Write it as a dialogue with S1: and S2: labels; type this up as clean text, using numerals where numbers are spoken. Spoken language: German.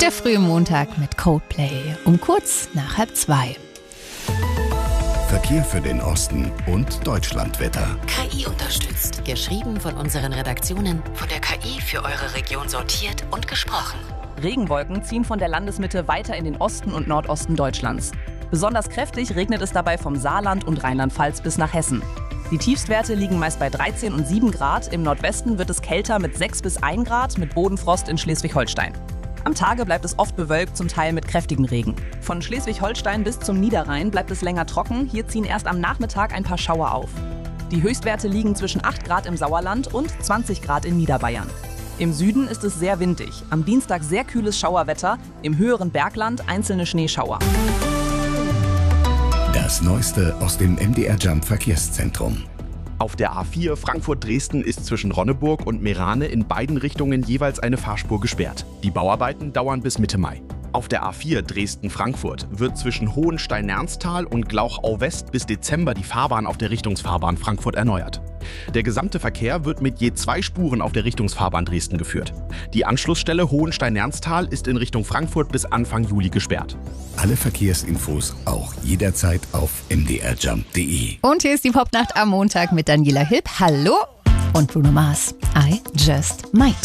S1: Der frühe Montag mit Coldplay um kurz nach 1:30.
S2: Verkehr für den Osten und Deutschlandwetter.
S3: KI unterstützt. Geschrieben von unseren Redaktionen, von der KI für eure Region sortiert und gesprochen.
S4: Regenwolken ziehen von der Landesmitte weiter in den Osten und Nordosten Deutschlands. Besonders kräftig regnet es dabei vom Saarland und Rheinland-Pfalz bis nach Hessen. Die Tiefstwerte liegen meist bei 13 und 7 Grad. Im Nordwesten wird es kälter mit 6 bis 1 Grad mit Bodenfrost in Schleswig-Holstein. Am Tage bleibt es oft bewölkt, zum Teil mit kräftigem Regen. Von Schleswig-Holstein bis zum Niederrhein bleibt es länger trocken. Hier ziehen erst am Nachmittag ein paar Schauer auf. Die Höchstwerte liegen zwischen 8 Grad im Sauerland und 20 Grad in Niederbayern. Im Süden ist es sehr windig. Am Dienstag sehr kühles Schauerwetter, im höheren Bergland einzelne Schneeschauer.
S2: Das Neueste aus dem MDR Jump Verkehrszentrum.
S5: Auf der A4 Frankfurt-Dresden ist zwischen Ronneburg und Meerane in beiden Richtungen jeweils eine Fahrspur gesperrt. Die Bauarbeiten dauern bis Mitte Mai. Auf der A4 Dresden-Frankfurt wird zwischen Hohenstein-Ernsthal und Glauchau-West bis Dezember die Fahrbahn auf der Richtungsfahrbahn Frankfurt erneuert. Der gesamte Verkehr wird mit je 2 Spuren auf der Richtungsfahrbahn Dresden geführt. Die Anschlussstelle Hohenstein-Ernsthal ist in Richtung Frankfurt bis Anfang Juli gesperrt.
S2: Alle Verkehrsinfos auch jederzeit auf mdrjump.de.
S1: Und hier ist die Popnacht am Montag mit Daniela Hipp. Hallo. Und Bruno Mars. I Just Might.